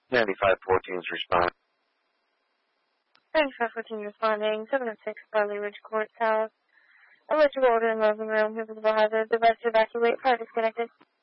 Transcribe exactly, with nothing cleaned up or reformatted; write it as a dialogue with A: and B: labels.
A: ninety-five fourteen is responding.
B: ninety-five fourteen responding. seven oh six Barley Ridge Court South. Electrical order in living room. Visible hazard. Device to evacuate. Power disconnected.